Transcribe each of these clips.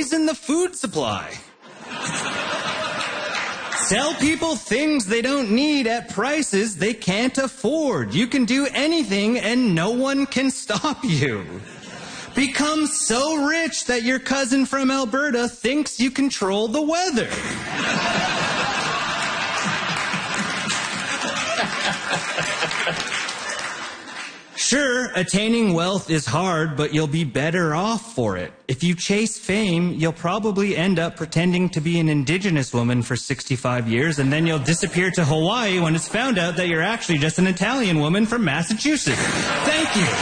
poison the food supply. Sell people things they don't need at prices they can't afford. You can do anything and no one can stop you. Become so rich that your cousin from Alberta thinks you control the weather. Sure, attaining wealth is hard, but you'll be better off for it. If you chase fame, you'll probably end up pretending to be an Indigenous woman for 65 years, and then you'll disappear to Hawaii when it's found out that you're actually just an Italian woman from Massachusetts. Thank you.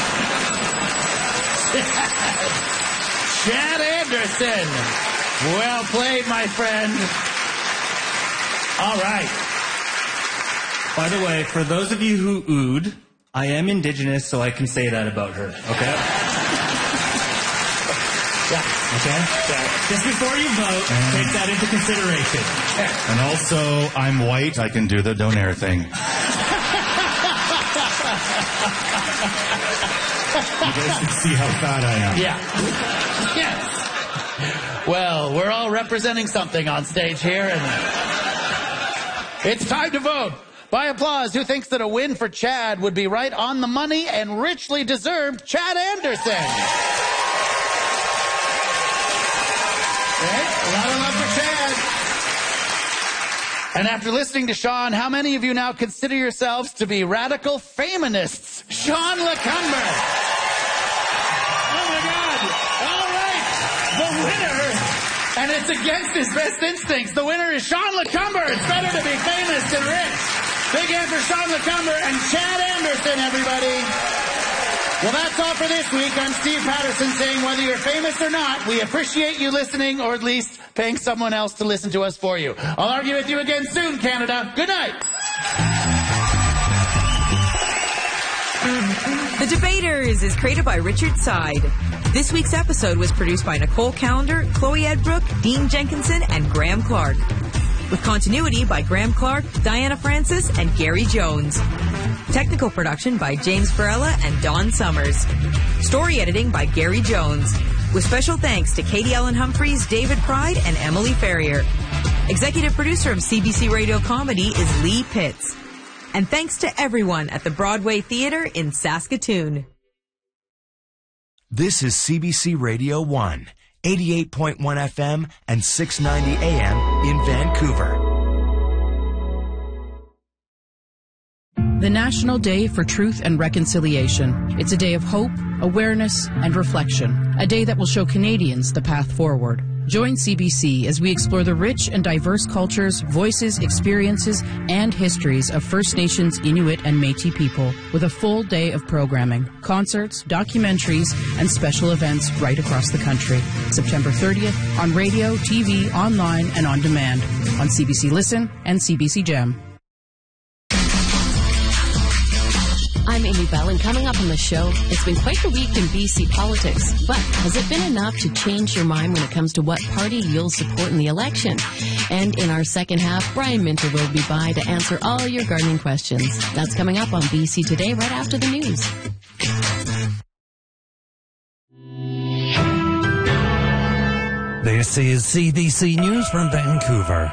Chad Anderson. Well played, my friend. All right. By the way, for those of you who oohed, I am Indigenous, so I can say that about her, okay? Yeah. Okay? So, just before you vote, take that into consideration. And also, I'm white. I can do the donaire thing. You guys can see how fat I am. Yeah. Yes. Well, we're all representing something on stage here, and it's time to vote. By applause, who thinks that a win for Chad would be right on the money and richly deserved Chad Anderson? Okay, a lot of love for Chad. And after listening to Sean, how many of you now consider yourselves to be radical feminists? Sean LeCumber. Oh my God. All right. The winner, and it's against his best instincts, the winner is Sean LeCumber. It's better to be famous than rich. Big hand for Sean LeCumber and Chad Anderson, everybody. Well, that's all for this week. I'm Steve Patterson saying whether you're famous or not, we appreciate you listening, or at least paying someone else to listen to us for you. I'll argue with you again soon, Canada. Good night. The Debaters is created by Richard Side. This week's episode was produced by Nicole Callender, Chloe Edbrook, Dean Jenkinson, and Graham Clark. With continuity by Graham Clark, Diana Francis, and Gary Jones. Technical production by James Farella and Don Summers. Story editing by Gary Jones. With special thanks to Katie Ellen Humphreys, David Pride, and Emily Ferrier. Executive producer of CBC Radio Comedy is Lee Pitts. And thanks to everyone at the Broadway Theatre in Saskatoon. This is CBC Radio 1. 88.1 FM and 690 AM in Vancouver. The National Day for Truth and Reconciliation. It's a day of hope, awareness, and reflection. A day that will show Canadians the path forward. Join CBC as we explore the rich and diverse cultures, voices, experiences, and histories of First Nations, Inuit, and Métis people with a full day of programming, concerts, documentaries, and special events right across the country. September 30th on radio, TV, online, and on demand on CBC Listen and CBC Gem. I'm Amy Bell, and coming up on the show, it's been quite the week in BC politics, but has it been enough to change your mind when it comes to what party you'll support in the election? And in our second half, Brian Minter will be by to answer all your gardening questions. That's coming up on BC Today right after the news. This is CBC News from Vancouver.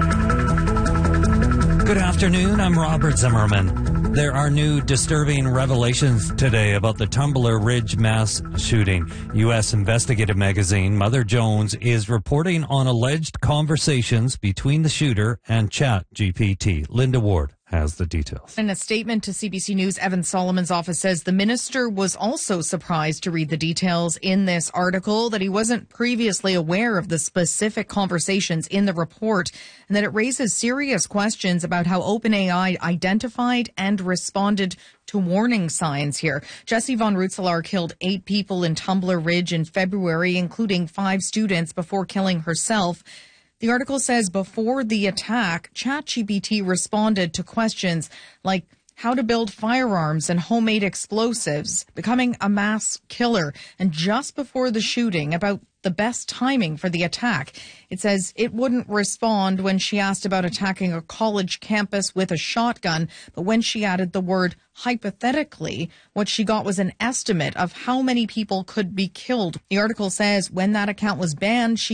Good afternoon, I'm Robert Zimmerman. There are new disturbing revelations today about the Tumbler Ridge mass shooting. U.S. investigative magazine Mother Jones is reporting on alleged conversations between the shooter and ChatGPT. Linda Ward has the details. In a statement to CBC News, Evan Solomon's office says the minister was also surprised to read the details in this article, that he wasn't previously aware of the specific conversations in the report, and that it raises serious questions about how OpenAI identified and responded to warning signs here. Jesse Von Rutzelaar killed 8 people in Tumbler Ridge in February, including 5 students, before killing herself. The article says before the attack, ChatGPT responded to questions like how to build firearms and homemade explosives, becoming a mass killer, and just before the shooting, about the best timing for the attack. It says it wouldn't respond when she asked about attacking a college campus with a shotgun, but when she added the word hypothetically, what she got was an estimate of how many people could be killed. The article says when that account was banned, she